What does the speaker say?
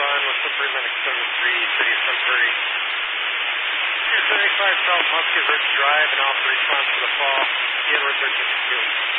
respond with Superman Extended 3, City of Sunbury. 275 South Musket Ridge Drive, and offer response to the fall. Edward 13 Field.